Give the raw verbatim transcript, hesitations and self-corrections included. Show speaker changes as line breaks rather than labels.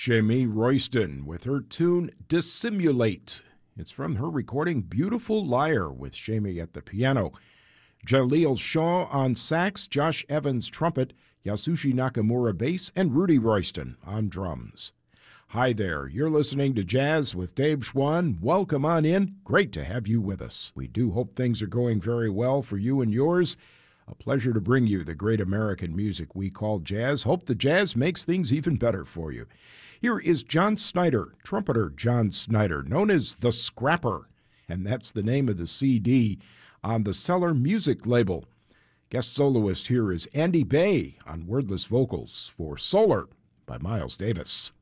Shamie Royston with her tune Dissimulate. It's from her recording Beautiful Liar with Shamie at the piano. Jaleel Shaw on sax, Josh Evans trumpet, Yasushi Nakamura bass, and Rudy Royston on drums. Hi there, you're listening to Jazz with Dave Schwann. Welcome on in. Great to have you with us. We do hope things are going very well for you and yours. A pleasure to bring you the great American music we call jazz. Hope the jazz makes things even better for you. Here is John Snyder, trumpeter John Snyder, known as The Scrapper, and that's the name of the C D on the Cellar Music label. Guest soloist here is Andy Bay on wordless vocals for Solar by Miles Davis.